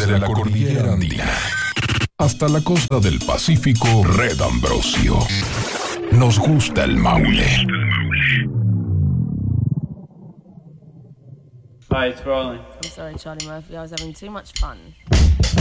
Desde la cordillera andina hasta la costa del Pacífico, Red Ambrosio. Nos gusta el Maule. Hi, it's rolling. I'm sorry, Charlie Murphy. I was having too much fun.